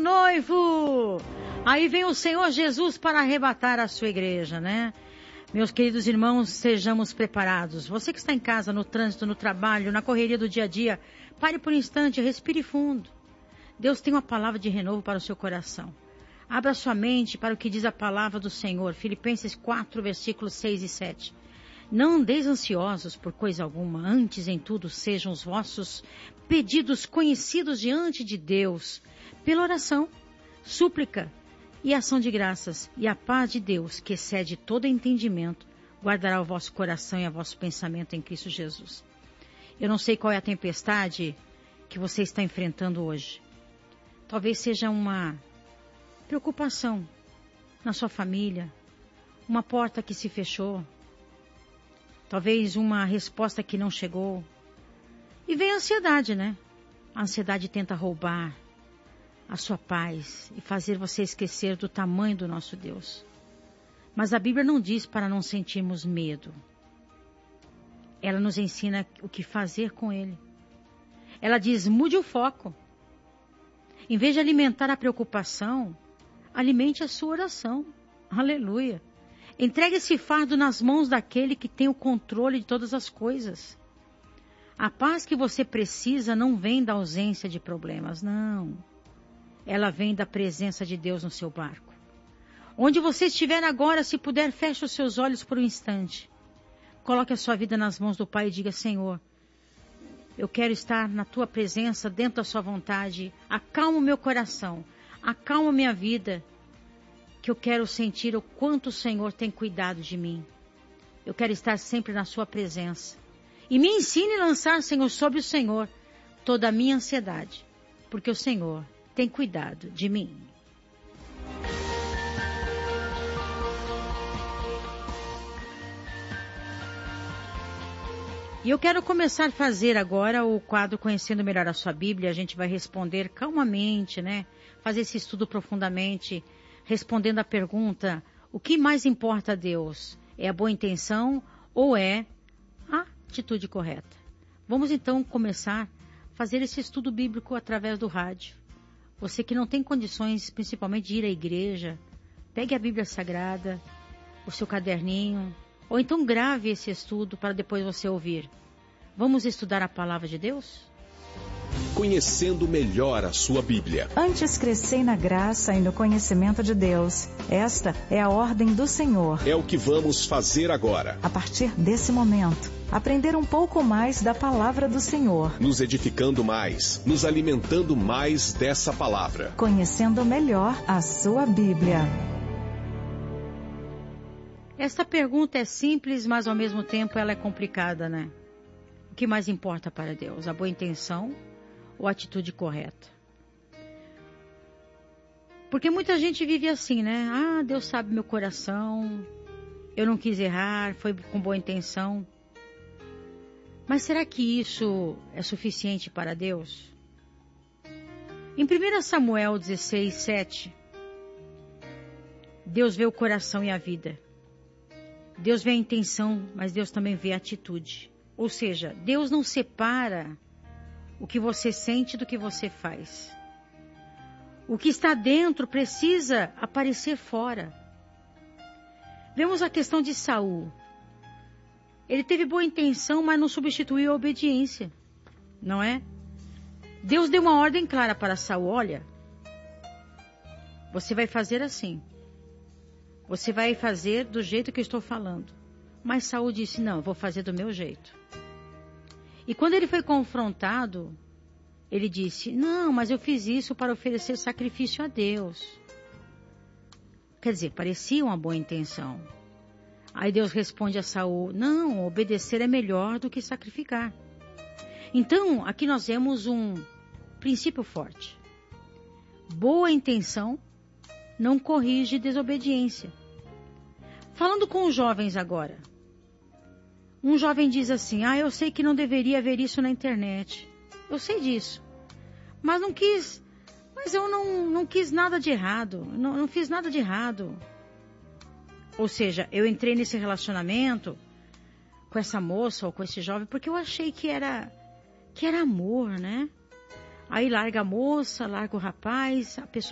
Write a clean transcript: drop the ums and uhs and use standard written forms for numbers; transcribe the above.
noivo. Aí vem o Senhor Jesus para arrebatar a sua igreja, né? Meus queridos irmãos, sejamos preparados. Você que está em casa, no trânsito, no trabalho, na correria do dia a dia, pare por um instante, respire fundo. Deus tem uma palavra de renovo para o seu coração. Abra sua mente para o que diz a palavra do Senhor. Filipenses 4, versículos 6 e 7. Não andeis ansiosos por coisa alguma, antes em tudo sejam os vossos pedidos conhecidos diante de Deus, pela oração, súplica e ação de graças, e a paz de Deus, que excede todo entendimento, guardará o vosso coração e o vosso pensamento em Cristo Jesus. Eu não sei qual é a tempestade que você está enfrentando hoje. Talvez seja uma preocupação na sua família, uma porta que se fechou, talvez uma resposta que não chegou. E vem a ansiedade, né? A ansiedade tenta roubar a sua paz e fazer você esquecer do tamanho do nosso Deus. Mas a Bíblia não diz para não sentirmos medo. Ela nos ensina o que fazer com ele. Ela diz, mude o foco. Em vez de alimentar a preocupação, alimente a sua oração. Aleluia. Entregue esse fardo nas mãos daquele que tem o controle de todas as coisas. A paz que você precisa não vem da ausência de problemas, não. Ela vem da presença de Deus no seu barco. Onde você estiver agora, se puder, feche os seus olhos por um instante. Coloque a sua vida nas mãos do Pai e diga, Senhor, eu quero estar na tua presença, dentro da sua vontade. Acalma o meu coração, acalma a minha vida, que eu quero sentir o quanto o Senhor tem cuidado de mim. Eu quero estar sempre na sua presença. E me ensine a lançar, Senhor, sobre o Senhor toda a minha ansiedade, porque o Senhor tem cuidado de mim. E eu quero começar a fazer agora o quadro Conhecendo Melhor a Sua Bíblia. A gente vai responder calmamente, né? Fazer esse estudo profundamente, respondendo a pergunta, o que mais importa a Deus? É a boa intenção ou é a atitude correta? Vamos então começar a fazer esse estudo bíblico através do rádio. Você que não tem condições, principalmente de ir à igreja, pegue a Bíblia Sagrada, o seu caderninho, ou então grave esse estudo para depois você ouvir. Vamos estudar a palavra de Deus? Conhecendo melhor a sua Bíblia. Antes crescei na graça e no conhecimento de Deus. Esta é a ordem do Senhor. É o que vamos fazer agora. A partir desse momento, aprender um pouco mais da palavra do Senhor. Nos edificando mais, nos alimentando mais dessa palavra. Conhecendo melhor a sua Bíblia. Esta pergunta é simples, mas ao mesmo tempo ela é complicada, né? O que mais importa para Deus? A boa intenção ou a atitude correta? Porque muita gente vive assim, né? Ah, Deus sabe meu coração, eu não quis errar, foi com boa intenção. Mas será que isso é suficiente para Deus? Em 1 Samuel 16, 7, Deus vê o coração e a vida. Deus vê a intenção, mas Deus também vê a atitude. Ou seja, Deus não separa o que você sente do que você faz. O que está dentro precisa aparecer fora. Vemos a questão de Saul. Ele teve boa intenção, mas não substituiu a obediência. Não é? Deus deu uma ordem clara para Saul. Olha, você vai fazer assim. Você vai fazer do jeito que eu estou falando. Mas Saul disse, não, eu vou fazer do meu jeito. E quando ele foi confrontado, ele disse, não, mas eu fiz isso para oferecer sacrifício a Deus. Quer dizer, parecia uma boa intenção. Aí Deus responde a Saul, não, obedecer é melhor do que sacrificar. Então, aqui nós vemos um princípio forte. Boa intenção não corrige desobediência. Falando com os jovens agora. Um jovem diz assim, eu sei que não deveria ver isso na internet. Eu sei disso. Mas eu não quis nada de errado. Não fiz nada de errado. Ou seja, eu entrei nesse relacionamento com essa moça ou com esse jovem porque eu achei que era amor, né? Aí larga a moça, larga o rapaz, a pessoa